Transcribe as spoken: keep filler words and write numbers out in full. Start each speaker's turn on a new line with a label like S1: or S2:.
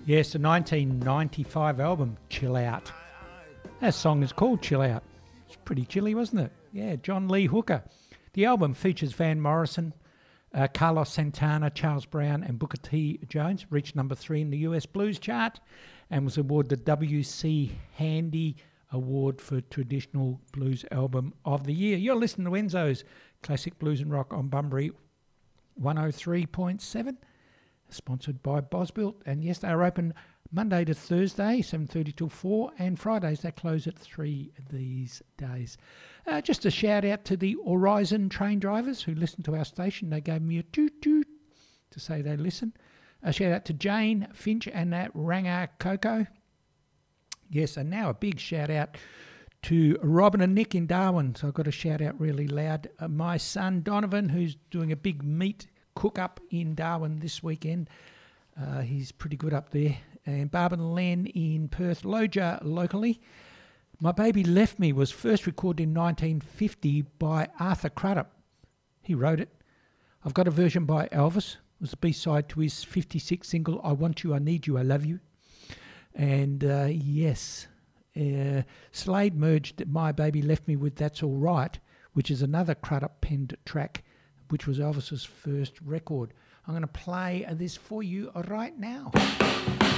S1: Yes, the nineteen ninety-five album, Chill Out. That song is called Chill Out. It's pretty chilly, wasn't it? Yeah, John Lee Hooker. The album features Van Morrison, uh, Carlos Santana, Charles Brown and Booker T. Jones. Reached number three in the U S Blues chart and was awarded the W C Handy Award for Traditional Blues Album of the Year. You're listening to Enzo's Classic Blues and Rock on Bunbury one oh three point seven, sponsored by Bosbuilt. And yes, they are open Monday to Thursday, seven thirty till four, and Fridays they close at three these days. Uh, just a shout out to the Horizon train drivers who listen to our station. They gave me a toot toot to say they listen. A shout out to Jane Finch and that Ranga Coco. Yes, and now a big shout out to Robin and Nick in Darwin. So I've got to shout out really loud. Uh, my son Donovan, who's doing a big meat cook-up in Darwin this weekend. Uh, he's pretty good up there. And Barb and Len in Perth, Loja locally. My Baby Left Me was first recorded in nineteen fifty by Arthur Crudup. He wrote it. I've got a version by Elvis. It was the B-side to his fifty-six single, I Want You, I Need You, I Love You. And uh, yes, uh, Slade merged My Baby Left Me with That's All Right, which is another Crudup penned track, which was Elvis's first record. I'm going to play this for you right now.